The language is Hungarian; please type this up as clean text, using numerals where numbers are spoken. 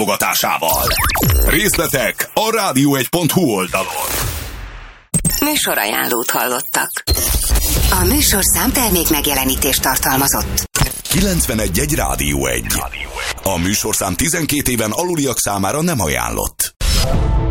támogatásával. Részletek a radio1.hu oldalon. Műsorajánlót hallottak. A műsorszám termék megjelenítést tartalmazott. 91.1 Rádió 1. A műsorszám 12 éven aluliak számára nem ajánlott.